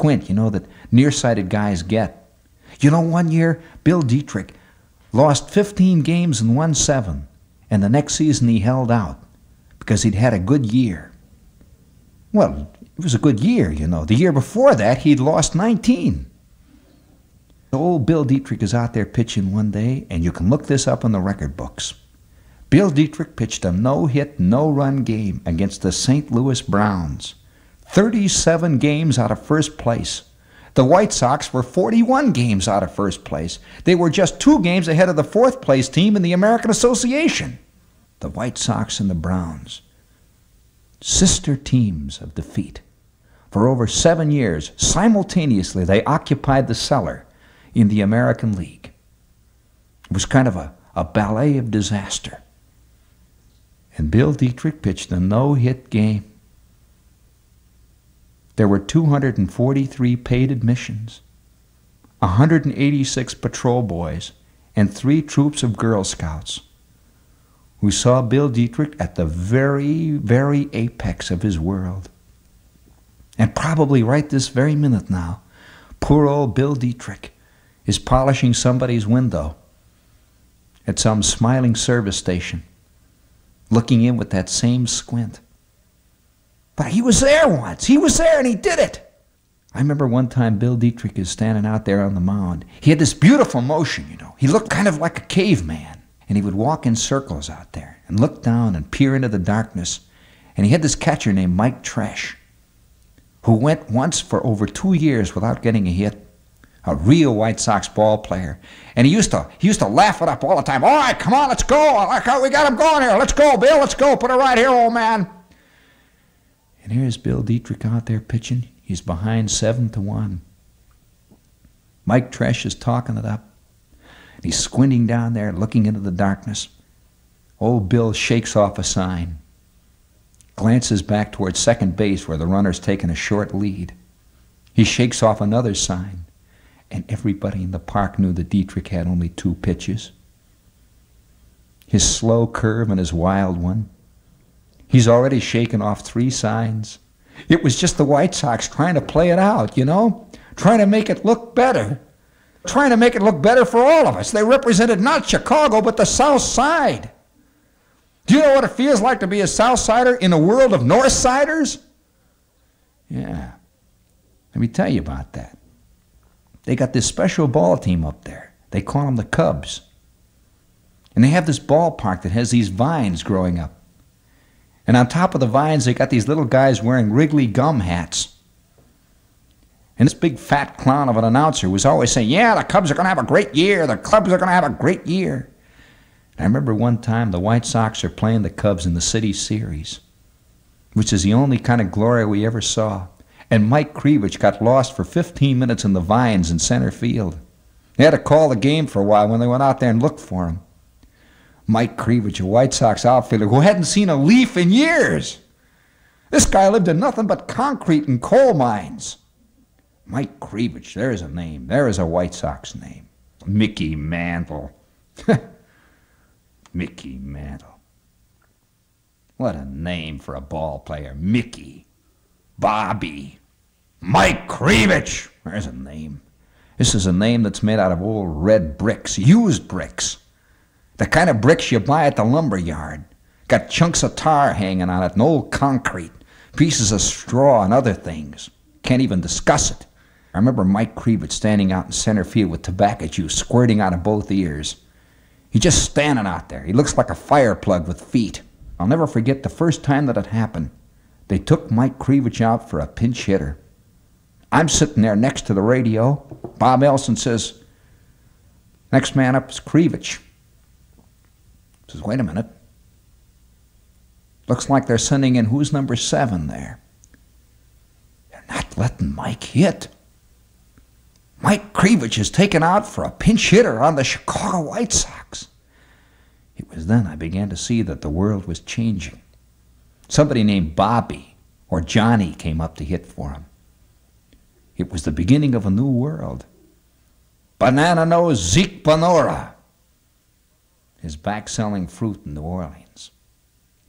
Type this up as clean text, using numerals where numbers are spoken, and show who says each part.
Speaker 1: squint, that nearsighted guys get. One year, Bill Dietrich lost 15 games and won 7, and the next season he held out because he'd had a good year. Well, it was a good year, The year before that, he'd lost 19. Old Bill Dietrich is out there pitching one day, and you can look this up in the record books. Bill Dietrich pitched a no-hit, no-run game against the St. Louis Browns. 37 games out of first place. The White Sox were 41 games out of first place. They were just 2 games ahead of the fourth-place team in the American Association. The White Sox and the Browns, sister teams of defeat. For over 7 years, simultaneously, they occupied the cellar in the American League. It was kind of a ballet of disaster. And Bill Dietrich pitched a no-hit game. There were 243 paid admissions, 186 patrol boys, and 3 troops of Girl Scouts who saw Bill Dietrich at the very, very apex of his world. And probably right this very minute now, poor old Bill Dietrich is polishing somebody's window at some smiling service station, looking in with that same squint. But he was there once. He was there and he did it. I remember one time Bill Dietrich is standing out there on the mound. He had this beautiful motion, He looked kind of like a caveman. And he would walk in circles out there and look down and peer into the darkness. And he had this catcher named Mike Tresh, who went once for over 2 years without getting a hit. A real White Sox ball player. And he used to laugh it up all the time. All right, come on, let's go. We got him going here. Let's go, Bill. Let's go. Put it right here, old man. And here's Bill Dietrich out there pitching. He's behind 7-1. Mike Tresh is talking it up. And he's squinting down there, looking into the darkness. Old Bill shakes off a sign, glances back towards second base where the runner's taking a short lead. He shakes off another sign. And everybody in the park knew that Dietrich had only 2 pitches. His slow curve and his wild one. He's already shaken off 3 signs. It was just the White Sox trying to play it out, Trying to make it look better. Trying to make it look better for all of us. They represented not Chicago, but the South Side. Do you know what it feels like to be a South Sider in a world of North Siders? Yeah. Let me tell you about that. They got this special ball team up there. They call them the Cubs. And they have this ballpark that has these vines growing up. And on top of the vines, they got these little guys wearing Wrigley gum hats. And this big fat clown of an announcer was always saying, yeah, the Cubs are going to have a great year. The Cubs are going to have a great year. And I remember one time the White Sox are playing the Cubs in the City Series, which is the only kind of glory we ever saw. And Mike Krivich got lost for 15 minutes in the vines in center field. They had to call the game for a while when they went out there and looked for him. Mike Krivich, a White Sox outfielder who hadn't seen a leaf in years. This guy lived in nothing but concrete and coal mines. Mike Krivich, there's a name. There is a White Sox name. Mickey Mantle. Mickey Mantle. What a name for a ball player. Mickey. Bobby. Mike Krivich. There's a name. This is a name that's made out of old red bricks, used bricks. The kind of bricks you buy at the lumber yard. Got chunks of tar hanging on it and old concrete, pieces of straw and other things. Can't even discuss it. I remember Mike Krivich standing out in center field with tobacco juice squirting out of both ears. He's just standing out there. He looks like a fire plug with feet. I'll never forget the first time that it happened. They took Mike Krivich out for a pinch hitter. I'm sitting there next to the radio. Bob Elson says, next man up is Krivich. I says, wait a minute. Looks like they're sending in who's number 7 there. They're not letting Mike hit. Mike Krivich is taken out for a pinch hitter on the Chicago White Sox. It was then I began to see that the world was changing. Somebody named Bobby or Johnny came up to hit for him. It was the beginning of a new world. Banana Nose Zeke Bonora is back selling fruit in New Orleans.